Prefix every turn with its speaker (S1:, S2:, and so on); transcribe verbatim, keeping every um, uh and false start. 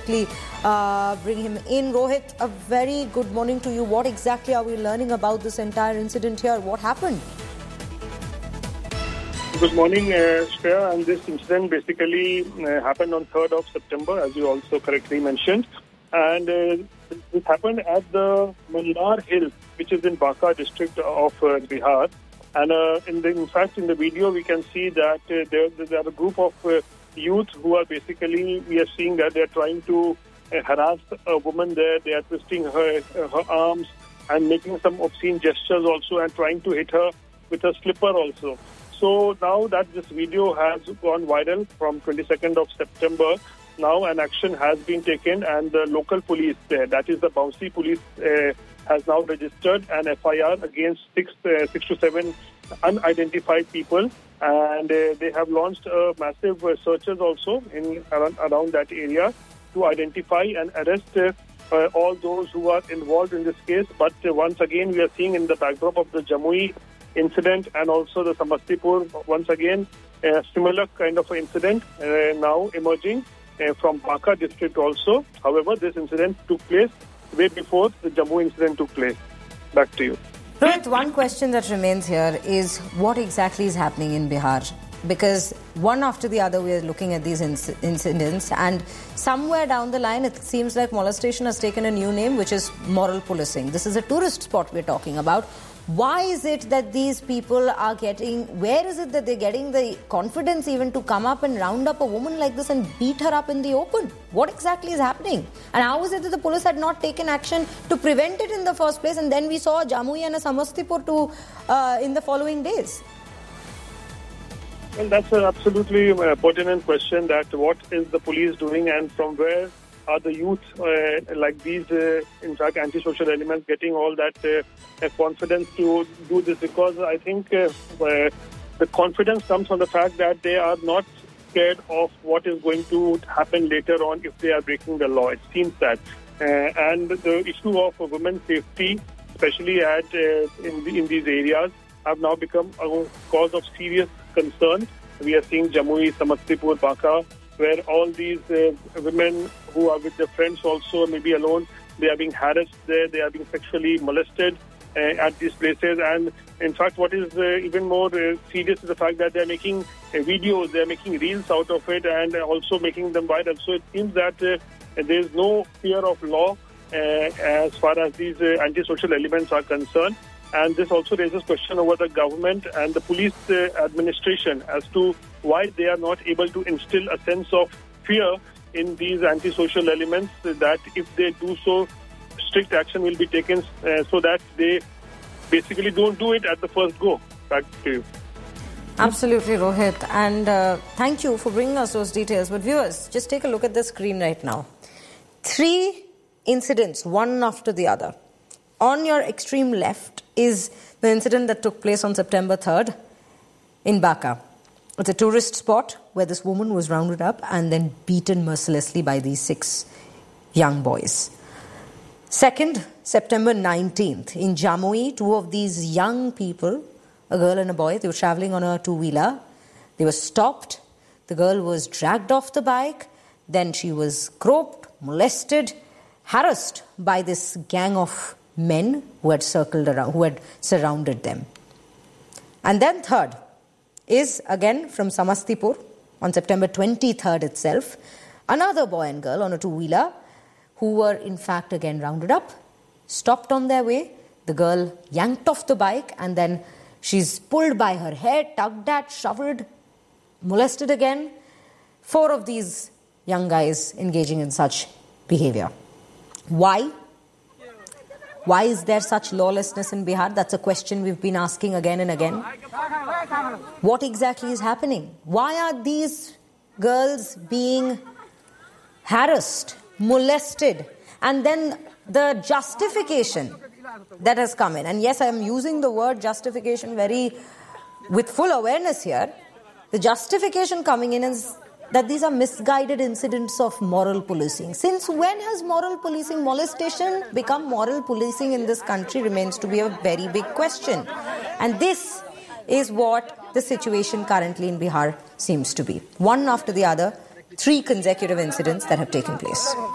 S1: quickly uh, bring him in. Rohit, a very good morning to you. What exactly are we learning about this entire incident here? What happened?
S2: Good morning, uh, Shreya. And this incident basically uh, happened on third of September, as you also correctly mentioned. And uh, this happened at the Mandar Hill, which is in Banka district of uh, Bihar. And uh, in, the, in fact, in the video, we can see that uh, there, there are a group of uh, youth who are basically, we are seeing that they are trying to uh, harass a woman there. They are twisting her, uh, her arms and making some obscene gestures also and trying to hit her with a slipper also. So now that this video has gone viral from twenty-second of September, now an action has been taken and the local police, uh, that is the Bouncy police, uh, has now registered an F I R against six, uh, six to seven unidentified people, and uh, they have launched uh, massive uh, searches also in around, around that area to identify and arrest uh, uh, all those who are involved in this case. But uh, once again, we are seeing in the backdrop of the Jamui incident and also the Samastipur, once again, a similar kind of incident uh, now emerging uh, from Banka district also. However, this incident took place way before the Jammu incident took place. Back to you.
S1: Rohit, one question that remains here is what exactly is happening in Bihar? Because one after the other we are looking at these inc- incidents, and somewhere down the line it seems like molestation has taken a new name, which is moral policing. This is a tourist spot we're talking about. Why is it that these people are getting, where is it that they're getting the confidence even to come up and round up a woman like this and beat her up in the open? What exactly is happening? And how is it that the police had not taken action to prevent it in the first place, and then we saw a Jamui and a Samastipur to, uh, in the following days?
S2: Well, that's an absolutely uh, pertinent question, that what is the police doing and from where are the youth uh, like these, uh, in fact, antisocial elements getting all that uh, confidence to do this? Because I think uh, uh, the confidence comes from the fact that they are not scared of what is going to happen later on if they are breaking the law. It seems that. Uh, and the issue of women's safety, especially at uh, in, the, in these areas, have now become a cause of serious concern. We are seeing Jamui, Samastipur, Banka, where all these uh, women who are with their friends also, maybe alone, they are being harassed there, they are being sexually molested uh, at these places. And in fact, what is uh, even more uh, serious is the fact that they are making uh, videos, they are making reels out of it and also making them viral. So it seems that uh, there is no fear of law uh, as far as these uh, antisocial elements are concerned. And this also raises question over the government and the police uh, administration as to why they are not able to instill a sense of fear in these antisocial elements, that if they do so, strict action will be taken uh, so that they basically don't do it at the first go. Back to you.
S1: Absolutely, Rohit. And uh, thank you for bringing us those details. But viewers, just take a look at the screen right now. Three incidents, one after the other. On your extreme left is the incident that took place on September third in Banka. It's a tourist spot where this woman was rounded up and then beaten mercilessly by these six young boys. Second, September nineteenth, in Jamui, two of these young people, a girl and a boy, they were traveling on a two-wheeler. They were stopped. The girl was dragged off the bike. Then she was groped, molested, harassed by this gang of men who had circled around, who had surrounded them. And then third is again from Samastipur on September twenty-third itself, another boy and girl on a two-wheeler who were in fact again rounded up, stopped on their way. The girl yanked off the bike and then she's pulled by her hair, tugged at, shovelled, molested again. Four of these young guys engaging in such behavior. Why? Why is there such lawlessness in Bihar? That's a question we've been asking again and again. What exactly is happening? Why are these girls being harassed, molested? And then the justification that has come in. And yes, I am using the word justification very with full awareness here. The justification coming in is that these are misguided incidents of moral policing. Since when has moral policing, molestation become moral policing in this country remains to be a very big question. And this is what the situation currently in Bihar seems to be. One after the other, three consecutive incidents that have taken place.